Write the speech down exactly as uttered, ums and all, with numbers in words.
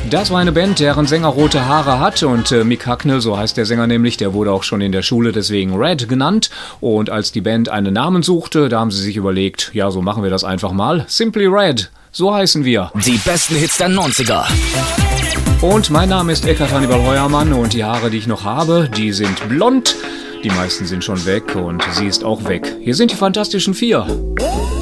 Das war eine Band, deren Sänger rote Haare hat und äh, Mick Hucknall, so heißt der Sänger nämlich, der wurde auch schon in der Schule deswegen Red genannt. Und als die Band einen Namen suchte, da haben sie sich überlegt, ja, so machen wir das einfach mal. Simply Red, so heißen wir. Die besten Hits der neunziger. Und mein Name ist Eckhard Hannibal Heuermann und die Haare, die ich noch habe, die sind blond. Die meisten sind schon weg und sie ist auch weg. Hier sind die Fantastischen Vier.